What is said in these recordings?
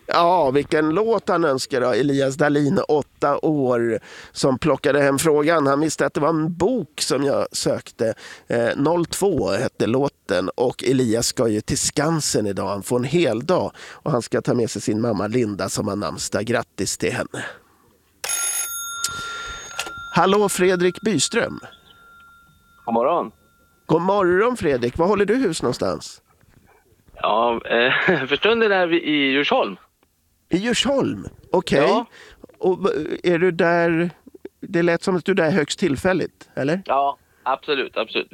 Ja, vilken låt han önskar då. Elias Dahlin, 8 år, som plockade hem frågan. Han visste att det var en bok som jag sökte. 02 hette låten, och Elias ska ju till Skansen idag. Han får en hel dag och han ska ta med sig sin mamma Linda som har namnsdag. Grattis till henne. Hallå Fredrik Byström. God morgon. God morgon Fredrik. Var håller du hus någonstans? Ja, för stunden är vi i Djursholm. I Djursholm? Okej. Ja. Och är du där, det lät som att du är där högst tillfälligt, eller? Ja, absolut.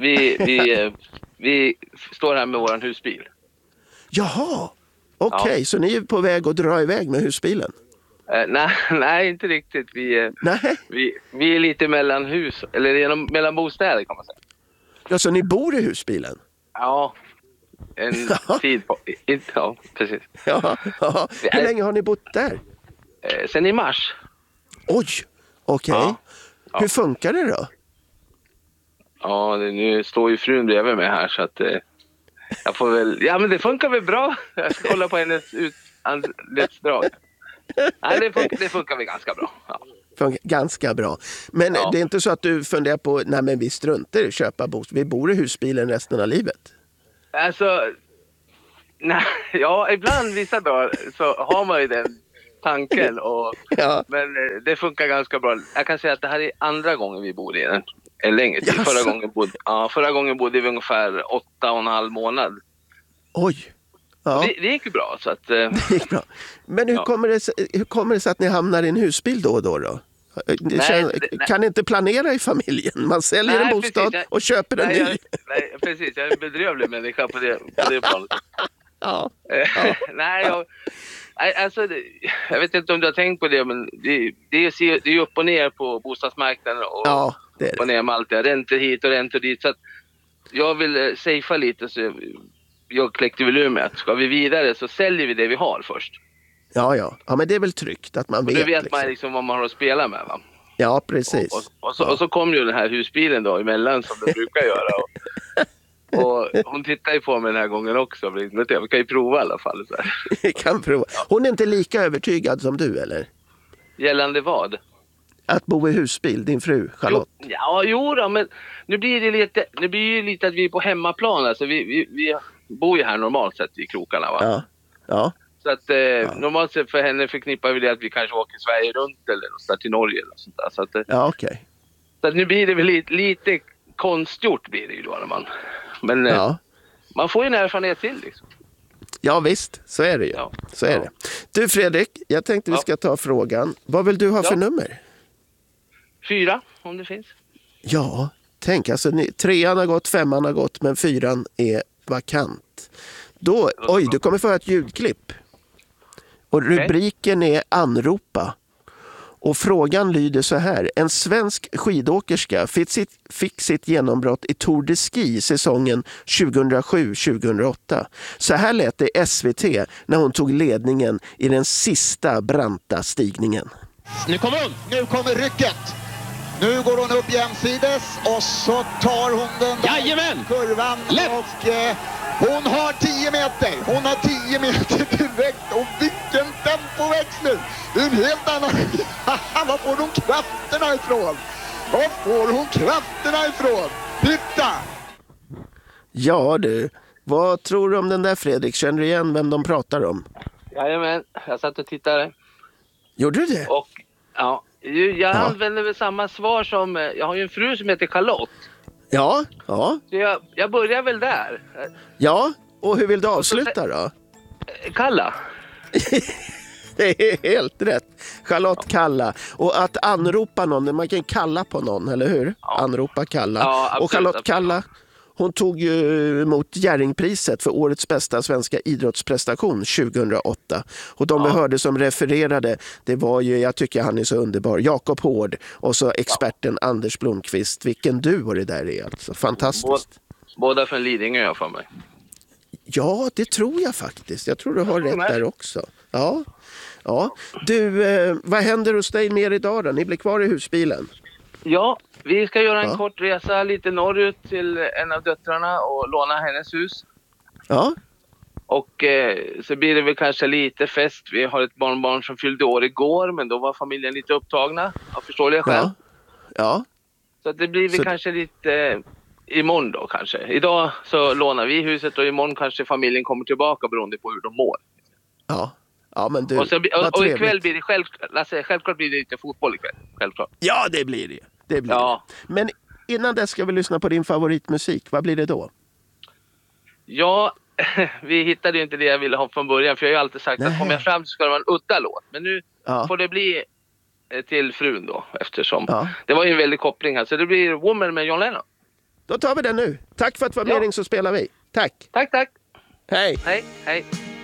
Vi står här med våran husbil. Jaha, okej. Ja. Så ni är på väg att dra iväg med husbilen? Nej, inte riktigt. Vi är lite mellan hus, eller mellan bostäder kan man säga. Ja, så ni bor i husbilen? Ja, en tid på. Ja, precis. Ja. Hur länge har ni bott där? Sen i mars. Oj, okej. Ja. Hur funkar det då? Ja, nu står ju frun bredvid mig här så att jag får väl... Ja, men det funkar väl bra. Jag ska kolla på hennes anletsdrag. Nej, det funkar väl ganska bra. Ja. Ganska bra. Men det är inte så att du funderar på, nej men vi struntar i att köpa bostad. Vi bor i husbilen resten av livet. Alltså, nej, ja, ibland vissa dagar så har man ju den tanken. Men det funkar ganska bra. Jag kan säga att det här är andra gången vi bor i den. En längre tid. Förra gången bodde vi ungefär 8,5 månad. Oj. Ja. Det gick ju bra. Så att, det gick bra. Men hur kommer det sig att ni hamnar i en husbil då och då? Kan ni inte planera i familjen? Man säljer en bostad och köper en ny. Nej, precis. Jag är en bedrövlig människa på det planet. Ja. Alltså, jag vet inte om du har tänkt på det, men det är ju upp och ner på bostadsmarknaden och det är det. Och ner med allt det. Räntor hit och räntor dit. Så att jag vill safea lite, så jag kläckte väl ur med att ska vi vidare så säljer vi det vi har först. Ja, men det är väl tryggt att man vet. Och då vet man liksom vad man har att spela med, va? Ja, precis. Och så kom ju den här husbilen då emellan som det brukar göra. Och hon tittar ju på mig den här gången också. Vi kan ju prova i alla fall. Så här. Vi kan prova. Hon är inte lika övertygad som du, eller? Gällande vad? Att bo i husbil, din fru Charlotte. Jo då, men nu blir det ju lite att vi är på hemmaplan. Alltså vi bor ju här normalt sett i krokarna, va? Ja. Så att normalt sett för henne förknippar vi det att vi kanske åker Sverige runt eller någonstans till Norge eller sånt där. Så att, okej. Så att nu blir det väl lite konstgjort blir det ju då när man... Men man får ju en erfarenhet till liksom. Ja visst, så är det ju. Så är det. Du Fredrik, jag tänkte vi ska ta frågan. Vad vill du ha för nummer? 4, om det finns. Ja, tänk alltså 3:an har gått, 5:an har gått, men 4:an är vakant. Då, du kommer få ett ljudklipp. Och rubriken är Anropa. Och frågan lyder så här. En svensk skidåkerska fick sitt genombrott i Tour de Ski säsongen 2007-2008. Så här lät det i SVT när hon tog ledningen i den sista branta stigningen. Nu kommer rycket. Nu går hon upp jämsides och så tar hon den kurvan. Och hon har 10 meter. Hon har 10 meter direkt. Och vilken tempoväxling. Det är en helt annan. Var får hon krafterna ifrån? Titta! Ja du, vad tror du om den där Fredrik? Känner du igen vem de pratar om? Jajamän, jag satt och tittade. Gjorde du det? Och jag använder väl samma svar som... Jag har ju en fru som heter Charlotte. Ja. Så jag börjar väl där. Ja, och hur vill du avsluta då? Kalla. Det är helt rätt. Charlotte Kalla. Och att anropa någon, man kan kalla på någon, eller hur? Ja. Anropa Kalla. Ja, absolut, och Charlotte Kalla, hon tog ju emot Jerringpriset för årets bästa svenska idrottsprestation 2008. Och de vi hörde som refererade, det var ju, jag tycker han är så underbar, Jakob Hård och så experten Anders Blomqvist. Vilken duo det där är, alltså. Fantastiskt. Båda från Lidingö, jag för mig. Ja, det tror jag faktiskt. Jag tror du har rätt där också. Ja. Du, vad händer hos dig mer idag då? Ni blir kvar i husbilen. Ja, vi ska göra en kort resa lite norrut till en av döttrarna och låna hennes hus. Ja. Och så blir det väl kanske lite fest. Vi har ett barnbarn som fyllde år igår, men då var familjen lite upptagna. Jag förstår det själv. Ja. Så att det blir väl kanske lite imorgon då kanske. Idag så lånar vi huset och imorgon kanske familjen kommer tillbaka beroende på hur de mår. Ja, men du, och ikväll blir det självklart blir det lite fotboll ikväll. Självklart. Ja, det blir det. Det. Men innan dess ska vi lyssna på din favoritmusik. Vad blir det då? Ja, vi hittade ju inte det jag ville ha från början. För jag har ju alltid sagt att kommer jag fram så ska det vara en udda låt. Men nu får det bli till frun då. Eftersom det var ju en väldig koppling här. Så det blir Woman med John Lennon. Då tar vi den nu. Tack för att du var med, så spelar vi. Tack. Tack. Hej. Hej.